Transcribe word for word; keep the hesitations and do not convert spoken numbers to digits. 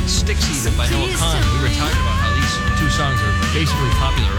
played Stick Season by Noah Kahan. We were talking about how these two songs are basically popular